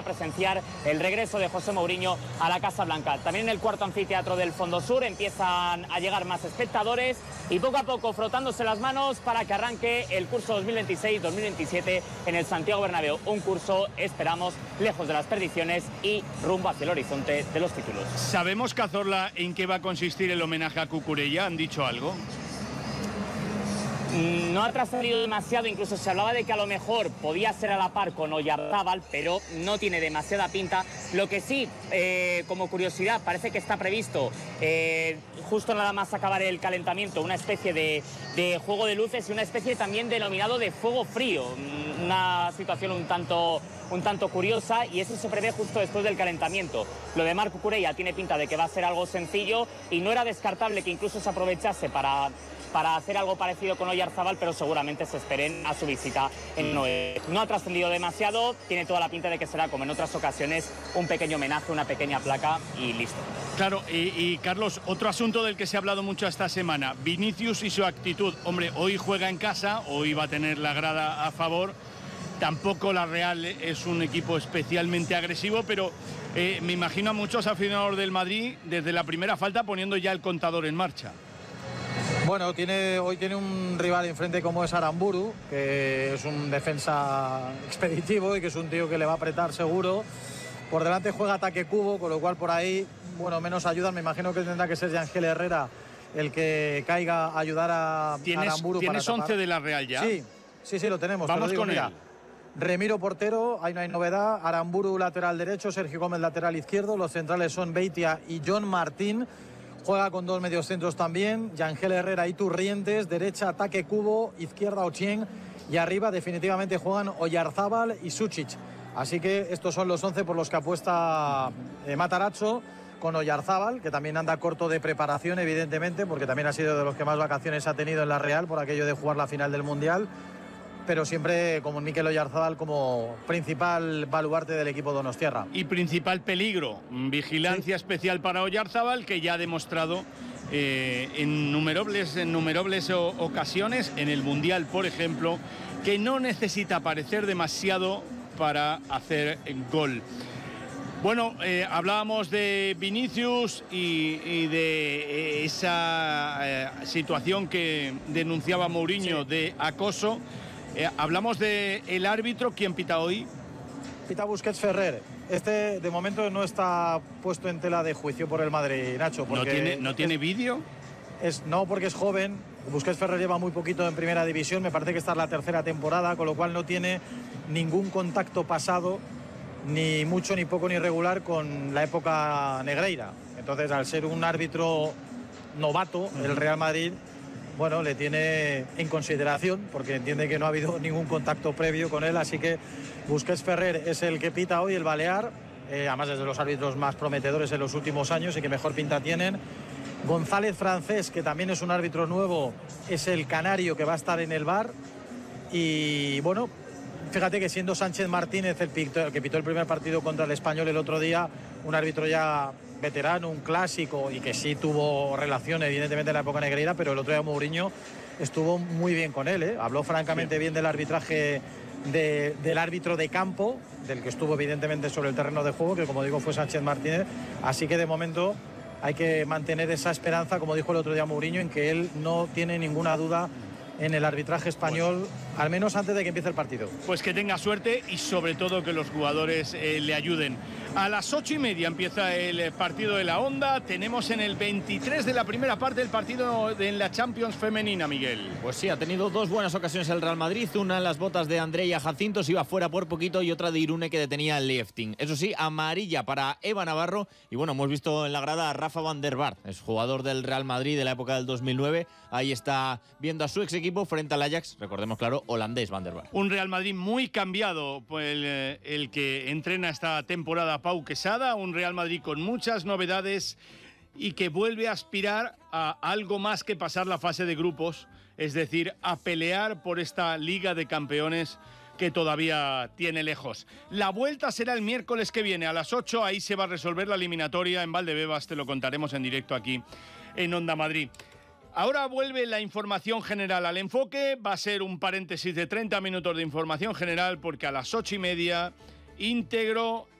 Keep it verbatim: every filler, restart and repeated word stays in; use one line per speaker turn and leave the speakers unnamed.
presenciar el regreso de José Mourinho a la Casa Blanca. También en el cuarto anfiteatro del Fondo Sur empiezan a llegar más espectadores y poco a poco frotándose las manos para que arranque el curso dos mil veintiséis dos mil veintisiete en el Santiago Bernabéu. Un curso, esperamos, lejos de las perdiciones y rumbo hacia el horizonte de los títulos.
¿Sabemos, Cazorla, en qué va a consistir el homenaje a Cucurella? ¿Han dicho algo?
No ha trascendido demasiado, incluso se hablaba de que a lo mejor podía ser a la par con Oyarzábal, pero no tiene demasiada pinta. Lo que sí, eh, como curiosidad, parece que está previsto, eh, justo nada más acabar el calentamiento, una especie de, de juego de luces y una especie también denominado de fuego frío. Una situación un tanto, un tanto curiosa, y eso se prevé justo después del calentamiento. Lo de Marc Cucurella tiene pinta de que va a ser algo sencillo y no era descartable que incluso se aprovechase para... para hacer algo parecido con Oyarzábal, pero seguramente se esperen a su visita en Noé. No ha trascendido demasiado, tiene toda la pinta de que será, como en otras ocasiones, un pequeño homenaje, una pequeña placa y listo.
Claro, y, y Carlos, otro asunto del que se ha hablado mucho esta semana, Vinicius y su actitud. Hombre, hoy juega en casa, hoy va a tener la grada a favor. Tampoco la Real es un equipo especialmente agresivo, pero eh, me imagino a muchos aficionados del Madrid desde la primera falta poniendo ya el contador en marcha.
Bueno, tiene, hoy tiene un rival enfrente como es Aramburu, que es un defensa expeditivo y que es un tío que le va a apretar seguro. Por delante juega ataque cubo, con lo cual por ahí, bueno, menos ayuda. Me imagino que tendrá que ser Yangel Herrera el que caiga a ayudar a Aramburu.
¿Tienes
para
once de la Real ya?
Sí, sí, sí, lo tenemos.
Vamos
lo digo,
con
mira,
él.
Remiro portero, ahí no hay novedad. Aramburu lateral derecho, Sergio Gómez lateral izquierdo. Los centrales son Beitia y John Martín. Juega con dos mediocentros también, Yangel Herrera y Turrientes, derecha ataque cubo, izquierda Ochieng y arriba definitivamente juegan Oyarzábal y Suchic. Así que estos son los once por los que apuesta eh, Matarazzo, con Oyarzábal, que también anda corto de preparación evidentemente, porque también ha sido de los que más vacaciones ha tenido en la Real por aquello de jugar la final del Mundial, pero siempre como Mikel Oyarzábal como principal baluarte del equipo donostiarra.
Y principal peligro, vigilancia sí. especial para Oyarzábal, que ya ha demostrado eh, en numerables, en numerables o, ocasiones, en el Mundial, por ejemplo, que no necesita aparecer demasiado para hacer gol. Bueno, eh, hablábamos de Vinicius y, y de eh, esa eh, situación que denunciaba Mourinho sí. de acoso. Eh, hablamos del el árbitro. ¿Quién pita hoy?
Pita Busquets Ferrer. Este de momento no está puesto en tela de juicio por el Madrid, Nacho.
¿No tiene, ¿no tiene vídeo?
Es, no, porque es joven. Busquets Ferrer lleva muy poquito en primera división. Me parece que esta es la tercera temporada, con lo cual no tiene ningún contacto pasado, ni mucho, ni poco, ni regular con la época negreira. Entonces, al ser un árbitro novato, uh-huh. el Real Madrid, bueno, le tiene en consideración porque entiende que no ha habido ningún contacto previo con él, así que Busquets Ferrer es el que pita hoy el Balear, eh, además es de los árbitros más prometedores en los últimos años y que mejor pinta tienen. González Francés, que también es un árbitro nuevo, es el canario que va a estar en el V A R. Y bueno, fíjate que siendo Sánchez Martínez el, pito, el que pitó el primer partido contra el Español el otro día, un árbitro ya veterano, un clásico y que sí tuvo relación evidentemente en la época negreira, pero el otro día Mourinho estuvo muy bien con él, ¿eh? Habló francamente sí. bien del arbitraje de, del árbitro de campo, del que estuvo evidentemente sobre el terreno de juego, que como digo fue Sánchez Martínez, así que de momento hay que mantener esa esperanza, como dijo el otro día Mourinho, en que él no tiene ninguna duda en el arbitraje español, bueno, al menos antes de que empiece el partido.
Pues que tenga suerte y sobre todo que los jugadores eh, le ayuden. A las ocho y media empieza el partido de la Onda. Tenemos en el veintitrés de la primera parte el partido de, en la Champions femenina, Miguel.
Pues sí, ha tenido dos buenas ocasiones el Real Madrid. Una en las botas de Andrea Jacinto, se iba fuera por poquito, y otra de Irune, que detenía el lifting. Eso sí, amarilla para Eva Navarro. Y bueno, hemos visto en la grada a Rafa van der Vaart, es jugador del Real Madrid de la época del dos mil nueve. Ahí está viendo a su ex equipo frente al Ajax, recordemos claro, holandés van der Vaart.
Un Real Madrid muy cambiado, pues el, el que entrena esta temporada Pau Quesada, un Real Madrid con muchas novedades y que vuelve a aspirar a algo más que pasar la fase de grupos, es decir, a pelear por esta Liga de Campeones que todavía tiene lejos. La vuelta será el miércoles que viene a las ocho, ahí se va a resolver la eliminatoria en Valdebebas, te lo contaremos en directo aquí en Onda Madrid. Ahora vuelve la información general al enfoque, va a ser un paréntesis de treinta minutos de información general porque a las ocho y media íntegro